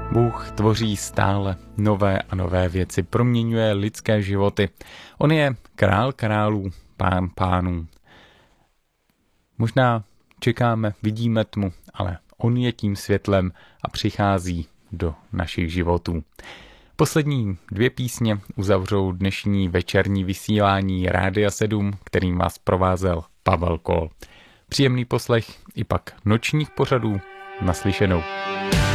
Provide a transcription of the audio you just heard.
Bůh tvoří stále nové a nové věci, proměňuje lidské životy. On je král králů, pán pánů. Možná čekáme, vidíme tmu, ale on je tím světlem a přichází do našich životů. Poslední 2 písně uzavřou dnešní večerní vysílání Rádia 7, kterým vás provázel Pavel Kol. Příjemný poslech i pak nočních pořadů. Naslyšenou.